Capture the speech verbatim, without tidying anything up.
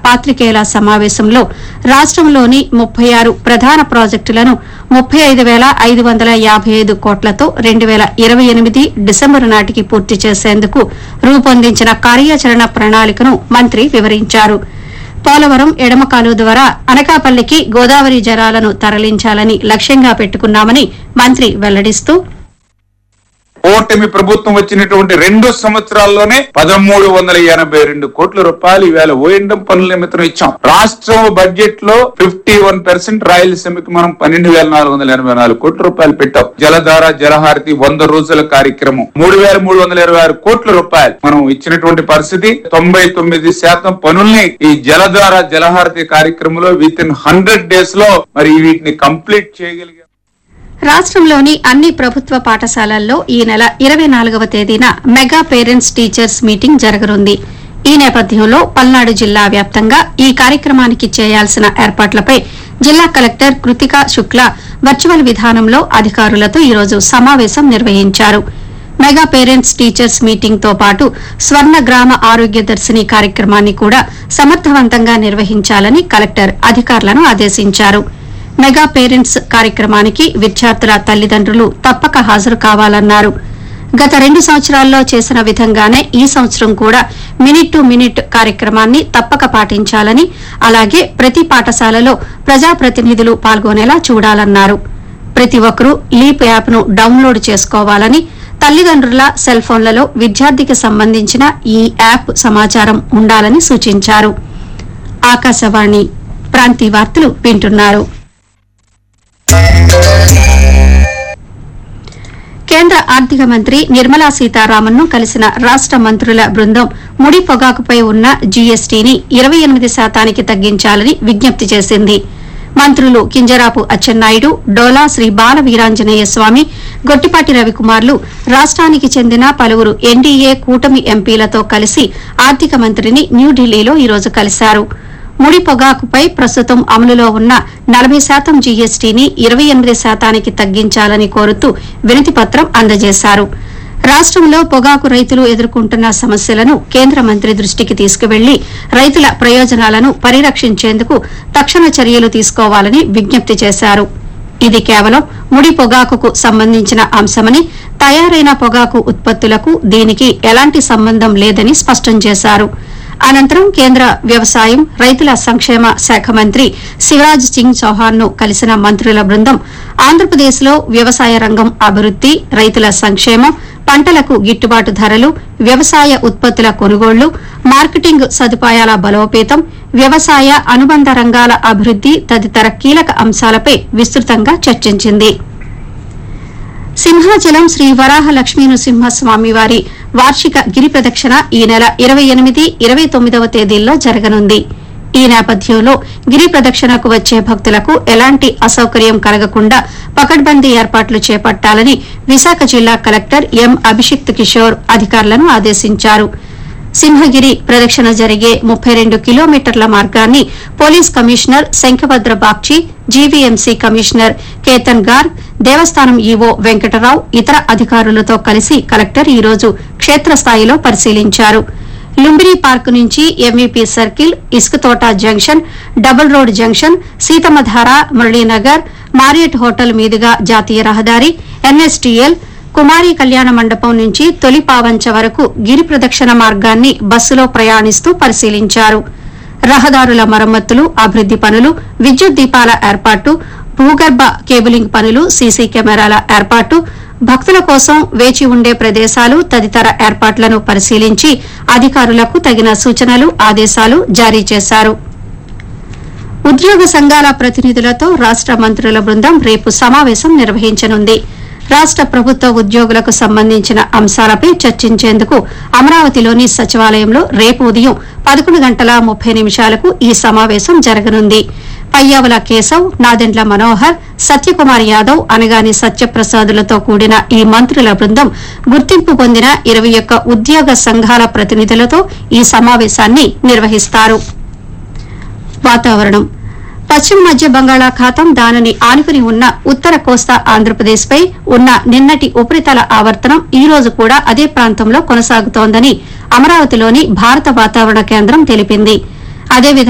పాత్రికేయుల సమావేశంలో రాష్టంలోని ముప్పై ఆరు ప్రధాన ప్రాజెక్టులను ముప్పై ఐదు పేల ఐదు వందల యాబై ఐదు కోట్లతో రెండు పేల ఇరవై ఎనిమిది డిసెంబరు నాటికి పూర్తి చేసేందుకు రూపొందించిన కార్యాచరణ ప్రణాళికను మంత్రి వివరించారు. పోలవరం ఎడమ కాలువ ద్వారా అనకాపల్లికి గోదావరి జలాలను తరలించాలని లక్ష్యంగా పెట్టుకున్నామని మంత్రి వెల్లడిస్తూ, ఓటమి ప్రభుత్వం వచ్చినటువంటి రెండు సంవత్సరాల్లోనే పదమూడు వందల ఎనభై రెండు కోట్ల రూపాయలు ఈవేళ ఓఎండం పనుల నిమిత్తం ఇచ్చాం. రాష్ట్రం బడ్జెట్ లో ఫిఫ్టీ వన్ పర్సెంట్ రాయలసీమకి మనం పన్నెండు వేల నాలుగు వందల ఎనభై నాలుగు కోట్ల రూపాయలు పెట్టాం. జలధార జలహారతి వంద రోజుల కార్యక్రమం మూడు వేల మూడు వందల ఇరవై ఆరు కోట్ల రూపాయలు మనం ఇచ్చినటువంటి పరిస్థితి. తొంభై తొమ్మిది శాతం పనుల్ని ఈ జలధార జలహారతి కార్యక్రమంలో విత్ ఇన్ హండ్రెడ్ డేస్ లో మరి వీటిని కంప్లీట్ చేయగలిగాం. రాష్టంలోని అన్ని ప్రభుత్వ పాఠశాలల్లో ఈ నెల ఇరవై నాలుగవ తేదీన మెగా పేరెంట్స్ టీచర్స్ మీటింగ్ జరగనుంది. ఈ నేపథ్యంలో పల్నాడు జిల్లా వ్యాప్తంగా ఈ కార్యక్రమానికి చేయాల్సిన ఏర్పాట్లపై జిల్లా కలెక్టర్ కృతికా శుక్లా వర్చువల్ విధానంలో అధికారులతో ఈరోజు సమావేశం నిర్వహించారు. మెగా పేరెంట్స్ టీచర్స్ మీటింగ్ తో పాటు స్వర్ణ గ్రామ ఆరోగ్య దర్శిని కార్యక్రమాన్ని కూడా సమర్థవంతంగా నిర్వహించాలని కలెక్టర్ అధికారులను ఆదేశించారు. మెగా పేరెంట్స్ కార్యక్రమానికి విద్యార్థుల తల్లిదండ్రులు తప్పక హాజరు కావాలన్నారు. గత రెండు సంవత్సరాల్లో చేసిన విధంగానే ఈ సంవత్సరం కూడా మినిట్ టు మినిట్ కార్యక్రమాన్ని తప్పక పాటించాలని, అలాగే ప్రతి పాఠశాలలో ప్రజాప్రతినిధులు పాల్గొనేలా చూడాలన్నారు. ప్రతి ఒక్కరూ లీప్ యాప్ ను డౌన్లోడ్ చేసుకోవాలని, తల్లిదండ్రుల సెల్ ఫోన్లలో విద్యార్థికి సంబంధించిన ఈ యాప్ సమాచారం ఉండాలని సూచించారు. ఆకాశవాణి ప్రాంతీయ వార్తలు వింటున్నారు. కేంద్ర ఆర్థిక మంత్రి నిర్మలా సీతారామన్ ను కలిసిన రాష్ట మంత్రుల బృందం ముడి పొగాకుపై ఉన్న జీఎస్టీని ఇరవై ఎనిమిది శాతానికి తగ్గించాలని విజ్ఞప్తి చేసింది. మంత్రులు కింజరాపు అచ్చెన్నాయుడు, డోలా శ్రీ బాల వీరాంజనేయ స్వామి, గొట్టిపాటి రవికుమార్లు రాష్ట్రానికి చెందిన పలువురు ఎన్డీఏ కూటమి ఎంపీలతో కలిసి ఆర్థిక మంత్రిని న్యూఢిల్లీలో ఈరోజు కలిశారు. ముడి పొగాకుపై ప్రస్తుతం అమలులో ఉన్న నలభై శాతం జీఎస్టీని ఇరవై ఎనిమిది శాతానికి తగ్గించాలని కోరుతూ వినతిపత్రం అందజేశారు. రాష్టంలో పొగాకు రైతులు ఎదుర్కొంటున్న సమస్యలను కేంద్ర మంత్రి దృష్టికి తీసుకువెళ్లి రైతుల ప్రయోజనాలను పరిరక్షించేందుకు తక్షణ చర్యలు తీసుకోవాలని విజ్ఞప్తి చేశారు. ఇది కేవలం ముడి పొగాకుకు సంబంధించిన అంశమని, తయారైన పొగాకు ఉత్పత్తులకు దీనికి ఎలాంటి సంబంధం లేదని స్పష్టం చేశారు. అనంతరం కేంద్ర వ్యవసాయం, రైతుల సంక్షేమ శాఖ మంత్రి శివరాజ్ సింగ్ చౌహాన్ ను కలిసిన మంత్రుల బృందం ఆంధ్రప్రదేశ్లో వ్యవసాయ రంగం అభివృద్ది, రైతుల సంక్షేమం, పంటలకు గిట్టుబాటు ధరలు, వ్యవసాయ ఉత్పత్తుల కొనుగోళ్లు, మార్కెటింగ్ సదుపాయాల బలోపేతం, వ్యవసాయ అనుబంధ రంగాల అభివృద్ది తదితర కీలక అంశాలపై విస్తృతంగా చర్చించింది. సింహాచలం శ్రీ వరాహ లక్ష్మీ నృసింహస్వామివారి వార్షిక గిరి ప్రదక్షిణ ఈ నెల ఇరవై ఎనిమిది ఇరవై తొమ్మిదవ తేదీల్లో జరగనుంది. ఈ నేపథ్యంలో గిరి ప్రదక్షిణకు వచ్చే భక్తులకు ఎలాంటి అసౌకర్యం కలగకుండా పకడ్బందీ ఏర్పాట్లు చేపట్టాలని విశాఖ జిల్లా కలెక్టర్ ఎం అభిషిక్త్ కిషోర్ అధికారులను ఆదేశించారు. సింహగిరి ప్రదక్షిణ జరిగే ముప్పై రెండు కిలోమీటర్ల మార్గాన్ని police commissioner Shankhabhadra Bagchi, GVMC commissioner Ketan Garg, దేవస్థానం ఈవో వెంకటరావు ఇతర అధికారులతో కలిసి కలెక్టర్ ఈరోజు క్షేత్రస్థాయిలో పరిశీలించారు. లుంబిని పార్క్ నుంచి MVP circle, Isukathota junction, double road junction, Seethammadhara, Muralinagar, Marriott hotel మీదుగా జాతీయ రహదారి, ఎన్ఎస్టీఎల్, కుమారి కళ్యాణ మండపం నుంచి తొలి పావంచ వరకు గిరి ప్రదక్షిణ మార్గాన్ని బస్సులో ప్రయాణిస్తూ పరిశీలించారు. రహదారుల మరమ్మతులు, అభివృద్ది పనులు, విద్యుత్ దీపాల ఏర్పాటు, భూగర్భ కేబులింగ్ పనులు, సీసీ కెమెరాల ఏర్పాటు, భక్తుల కోసం వేచి ఉండే ప్రదేశాలు తదితర ఏర్పాట్లను పరిశీలించి అధికారులకు తగిన సూచనలు, ఆదేశాలు జారీ చేశారు. ఉద్యోగ సంఘాల ప్రతినిధులతో రాష్ట మంత్రుల బృందం రేపు సమావేశం నిర్వహించనుంది. రాష్ట ప్రభుత్వ ఉద్యోగులకు సంబంధించిన అంశాలపై చర్చించేందుకు అమరావతిలోని సచివాలయంలో రేపు ఉదయం పదకొండు గంటల ముప్పై నిమిషాలకు ఈ సమావేశం జరగనుంది. పయ్యావుల కేశవ్, నాదెండ్ల మనోహర్, సత్యకుమార్ యాదవ్, అనగాని సత్యప్రసాదులతో కూడిన ఈ మంత్రుల బృందం గుర్తింపు పొందిన ఇరవై ఒక్క ఉద్యోగ సంఘాల ప్రతినిధులతో ఈ సమావేశాన్ని నిర్వహిస్తారు. వాతావరణం. పశ్చిమ మధ్య బంగాళాఖాతం, దానిని ఆనుకుని ఉన్న ఉత్తర కోస్తా ఆంధ్రప్రదేశ్ పై ఉన్న నిన్నటి ఉపరితల ఆవర్తనం ఈ రోజు కూడా అదే ప్రాంతంలో కొనసాగుతోందని అమరావతిలోని భారత వాతావరణ కేంద్రం తెలిపింది. అదేవిధంగా